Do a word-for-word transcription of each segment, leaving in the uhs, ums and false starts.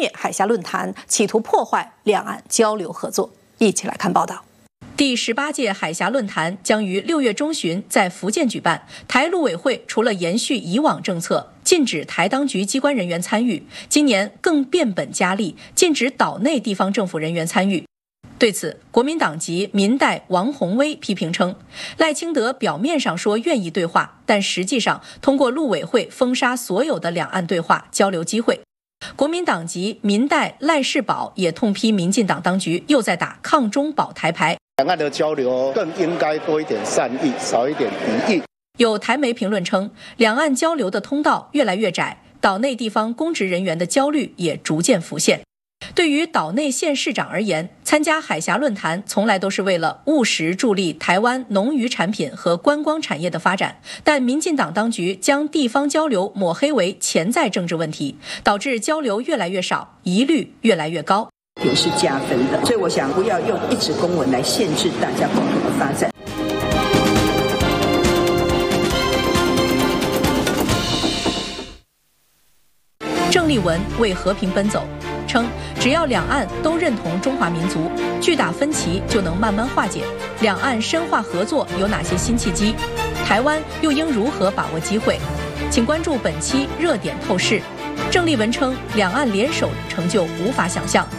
灭海峡论坛，企图破坏两岸交流合作。一起来看报道。第十八届海峡论坛将于六月中旬在福建举办。台陆委会除了延续以往政策，禁止台当局机关人员参与，今年更变本加厉，禁止岛内地方政府人员参与。对此，国民党籍民代王宏威批评称，赖清德表面上说愿意对话，但实际上通过陆委会封杀所有的两岸对话交流机会。国民党籍民代赖世宝也痛批民进党当局又在打抗中保台牌， 两岸的交流更应该多一点善意，少一点敌意。 有台媒评论称，两岸交流的通道越来越窄，岛内地方公职人员的焦虑也逐渐浮现。对于岛内县市长而言，参加海峡论坛从来都是为了务实助力台湾农渔产品和观光产业的发展，但民进党当局将地方交流抹黑为潜在政治问题，导致交流越来越少，疑虑越来越高， 也是加分的。所以我想不要用一纸公文来限制大家共同的发展。 郑丽文为和平奔走，称只要两岸都认同中华民族，巨大分歧就能慢慢化解。两岸深化合作有哪些新契机？台湾又应如何把握机会？请关注本期热点透视。郑丽文称，两岸联手成就无法想象。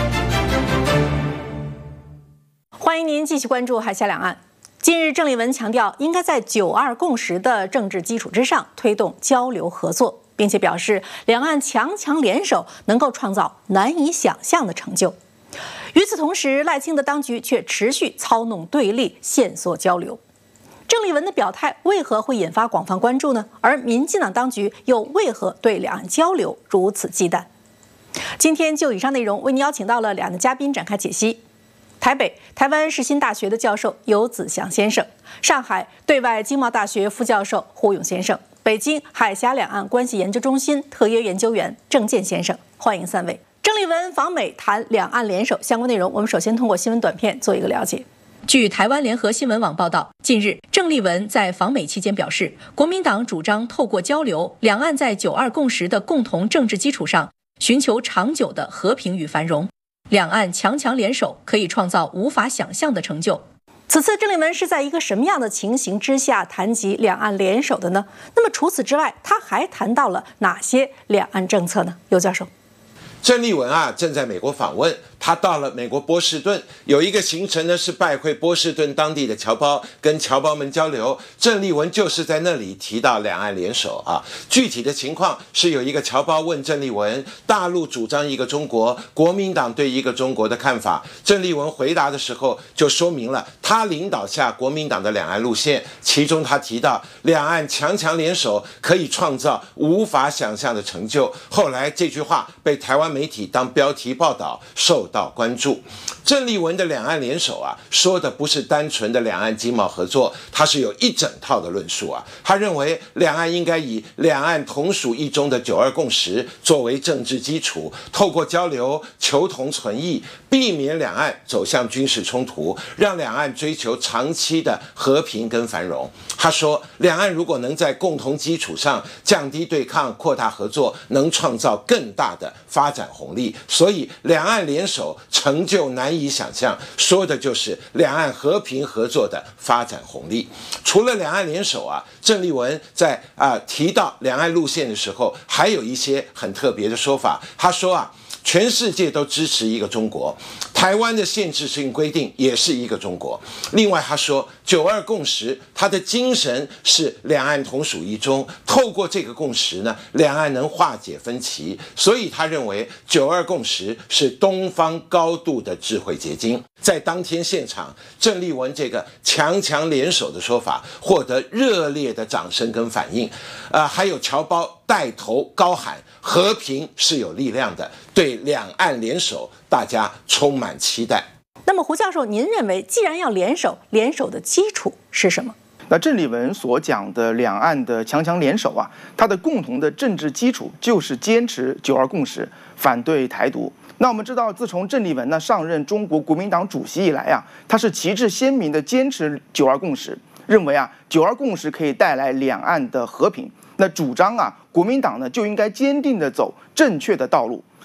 欢迎您继续关注海峡两岸。近日，郑丽文强调，应该在九二共识的政治基础之上推动交流合作，并且表示两岸强强联手能够创造难以想象的成就。与此同时，赖清德当局却持续操弄对立，限缩交流。郑丽文的表态为何会引发广泛关注呢？而民进党当局又为何对两岸交流如此忌惮？今天就以上内容为您邀请到了两位嘉宾展开解析。台北台湾世新大学的教授游子祥先生，上海对外经贸大学副教授胡勇先生，北京海峡两岸关系研究中心特约研究员郑健先生，欢迎三位。郑丽文访美谈两岸联手相关内容，我们首先通过新闻短片做一个了解。据台湾联合新闻网报道，近日郑丽文在访美期间表示，国民党主张透过交流，两岸在九二共识的共同政治基础上，寻求长久的和平与繁荣。两岸强强联手，可以创造无法想象的成就。此次郑丽文是在一个什么样的情形之下谈及两岸联手的呢？那么除此之外，他还谈到了哪些两岸政策呢？游教授。 郑丽文啊，正在美国访问，他到了美国波士顿，有一个行程呢是拜会波士顿当地的侨胞，跟侨胞们交流。郑丽文就是在那里提到两岸联手啊。具体的情况是有一个侨胞问郑丽文，大陆主张一个中国，国民党对一个中国的看法。郑丽文回答的时候就说明了他领导下国民党的两岸路线，其中他提到两岸强强联手可以创造无法想象的成就。后来这句话被台湾媒体当标题报道，受到关注。郑丽文的两岸联手啊，说的不是单纯的两岸经贸合作，它是有一整套的论述啊。他认为两岸应该以两岸同属一中的九二共识作为政治基础，透过交流求同存异，避免两岸走向军事冲突，让两岸追求长期的和平跟繁荣。他说，两岸如果能在共同基础上降低对抗、扩大合作，能创造更大的发展红利。所以两岸联手成就难以想象，说的就是两岸和平合作的发展红利。除了两岸联手啊，郑丽文在啊、呃、提到两岸路线的时候，还有一些很特别的说法。他说啊，全世界都支持一个中国，台湾的限制性规定也是一个中国。另外他说，九二共识它的精神是两岸同属一中，透过这个共识呢，两岸能化解分歧。所以他认为九二共识是东方高度的智慧结晶。在当天现场，郑丽文这个强强联手的说法获得热烈的掌声跟反应，呃，还有侨胞带头高喊和平是有力量的，对两岸联手大家充满期待。 那么胡教授，您认为既然要联手，联手的基础是什么？ 那郑丽文所讲的两岸的强强联手啊，它的共同的政治基础就是坚持九二共识，反对台独。那我们知道，自从郑丽文呢上任中国国民党主席以来啊，他是旗帜鲜明的坚持九二共识，认为啊九二共识可以带来两岸的和平。那主张啊，国民党呢就应该坚定的走正确的道路。